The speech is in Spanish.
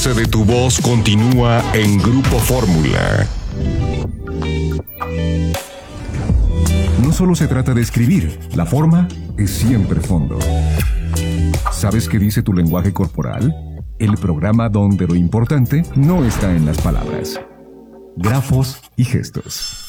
base de tu voz continúa en Grupo Fórmula. No solo se trata de escribir, la forma es siempre fondo. ¿Sabes qué dice tu lenguaje corporal? El programa donde lo importante no está en las palabras, grafos y gestos.